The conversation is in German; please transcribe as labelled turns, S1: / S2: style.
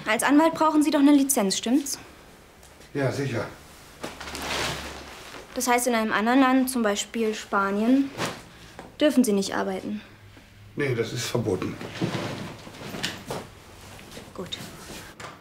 S1: Als Anwalt brauchen Sie doch eine Lizenz, stimmt's?
S2: Ja, sicher.
S1: Das heißt, in einem anderen Land, zum Beispiel Spanien, dürfen Sie nicht arbeiten.
S2: Nee, das ist verboten.